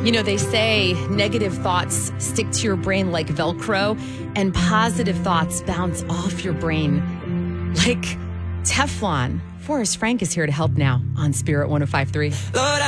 You know, they say negative thoughts stick to your brain like Velcro, and positive thoughts bounce off your brain like Teflon. Forrest Frank is here to help now on Spirit 105.3.